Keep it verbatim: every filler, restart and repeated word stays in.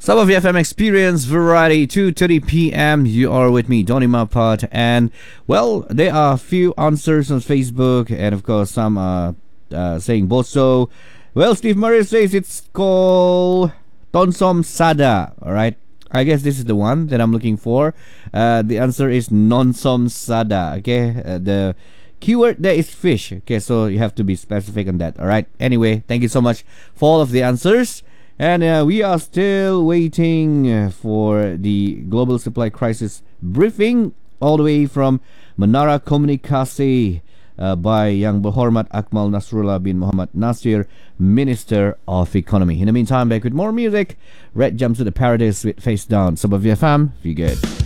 Some of the F M Experience Variety, two thirty p.m. You are with me, Donny Mapat. And, well, there are a few answers on Facebook. And, of course, some are uh, saying Boso. Well, Steve Murray says it's called Tonsom Sada. All right. I guess this is the one that I'm looking for. Uh, the answer is Nonsom Sada. Okay. Uh, the keyword there is fish. Okay. So you have to be specific on that. All right. Anyway, thank you so much for all of the answers. And uh, we are still waiting uh, for the global supply crisis briefing all the way from Menara Komunikasi uh, by Yang Berhormat Akmal Nasrullah bin Muhammad Nasir, Minister of Economy. In the meantime, back with more music. Red jumps to the paradise with Face Down. Sabah V F M, be good.